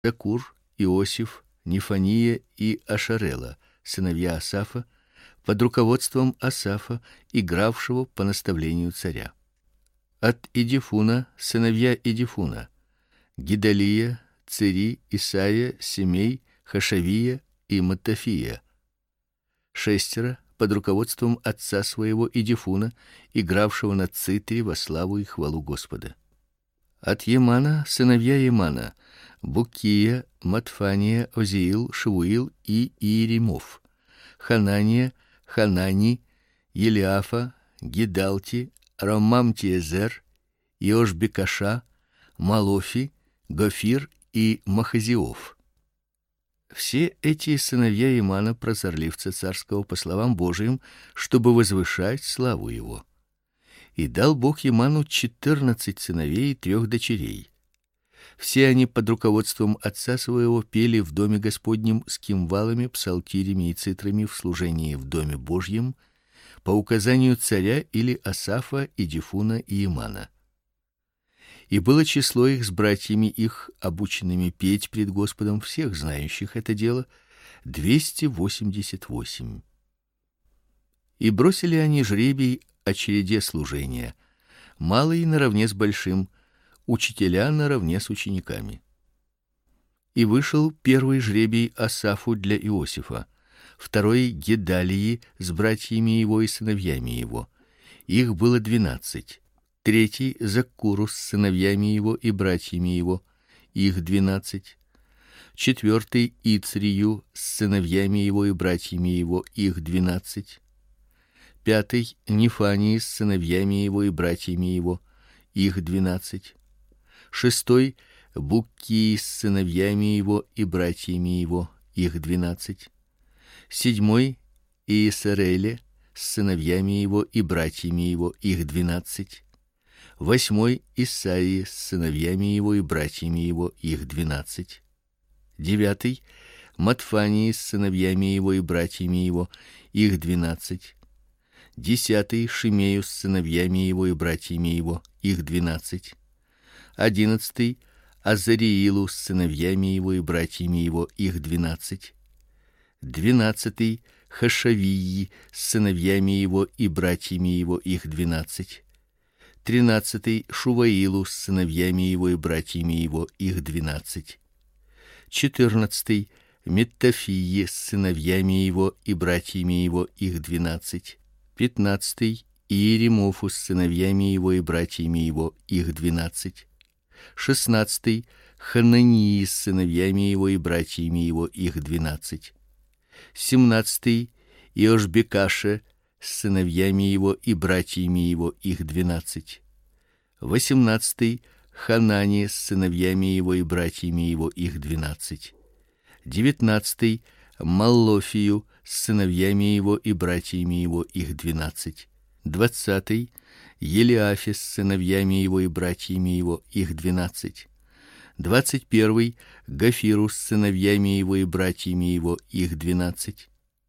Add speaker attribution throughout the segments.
Speaker 1: Закур, Иосиф, Нефания и Ашарела, сыновья Асафа, под руководством Асафа, игравшего по наставлению царя. От Идифуна сыновья Идифуна: Гидалия, Цери, Исаия, Семей, Хашавия и Маттафия. 6 под руководством отца своего Идифуна, игравшего на цитре во славу и хвалу Господа. От Емана сыновья Емана: Букия, Матфания, Озиил, Шевуил и Иеремов. Ханания, Ханани, Елиафа, Гидалти, Рамамтиезер, Иошбекаша, Малофи, Гофир и Махазиов. Все эти сыновья Имана прозорливца царского по словам Божиим, чтобы возвышать славу его. И дал Бог Иману 14 сыновей и 3 дочерей. Все они под руководством отца своего пели в доме Господнем с кимвалами, псалтирями и цитрами в служении в доме Божьем по указанию царя или Асафа, Идифуна и Имана. И было число их с братьями их, обученными петь пред Господом, всех знающих это дело, 288. И бросили они жребий о череде служения, малый наравне с большим, учителя наравне с учениками. И вышел первый жребий Асафу для Иосифа, второй Гедалии с братьями его и сыновьями его. Их было 12. Третий Закуру с сыновьями его и братьями его. Их 12. Четвертый Ицрию с сыновьями его и братьями его. Их 12. Пятый Нефании с сыновьями его и братьями его. Их 12. Шестой Буккии с сыновьями его и братьями его. Их 12. Седьмой Иесареле с сыновьями его и братьями его. Их 12. Восьмой Исаии с сыновьями его и братьями его. Их 12. Девятый Матфании с сыновьями его и братьями его. Их 12. 10 Шимею с сыновьями его и братьями его. Их 12. 11 Азариилу с сыновьями его и братьями его. Их 12. 12 Хашавии с сыновьями его и братьями его. Их 12. 13 Шуваилу с сыновьями его и братьями его. Их 12. 14 Меттафии с сыновьями его и братьями его. Их 12. 15 Иеремофу с сыновьями его и братьями его. Их 12. 16 Ханании с сыновьями его и братьями его. Их 12. 17 Иошбекаше с сыновьями его и братьями его. Их 12. 18 Ханани с сыновьями его и братьями его. Их 12. 19 Маллофию с сыновьями его и братьями его. Их 12. 20 Елиафе с сыновьями его и братьями его. Их 12. 21 Гофиру с сыновьями его и братьями его. Их 12.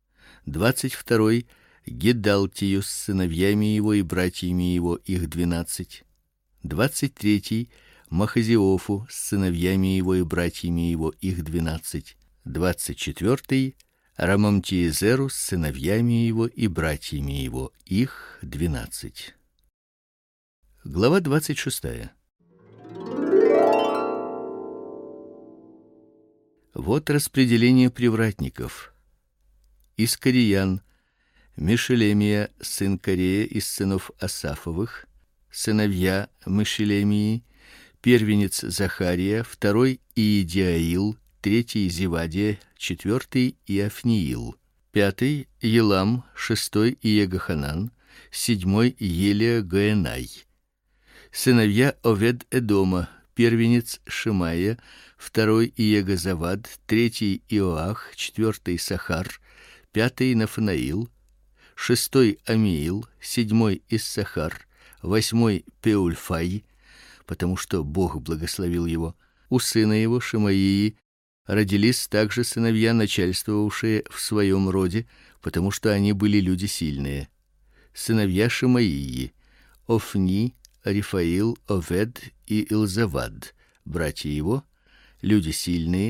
Speaker 1: 22 Гедалтию с сыновьями его и братьями его. Их 12. 23 Махазиофу с сыновьями его и братьями его. Их 12. 24 Рамамтиезеру с сыновьями его и братьями его. Их 12. Глава 26. Вот распределение привратников. Искариян, Мешелемия, сын Корея из сынов Асафовых, сыновья Мешелемии, первенец Захария, второй Иедиаил, третий Зевадия, четвертый Иофниил, пятый Елам, шестой Иегаханан, седьмой Елия Гаенай. Сыновья Овед-Эдома, первенец Шимая, второй Иегозавад, третий Иоах, четвертый Сахар, пятый Нафанаил, шестой Амиил, седьмой Иссахар, восьмой Пеульфай, потому что Бог благословил его. У сына его Шимаии родились также сыновья, начальствовавшие в своем роде, потому что они были люди сильные. Сыновья Шимаии: Офни, Рифаил, Овед и Илзавад, братья его, Люди сильные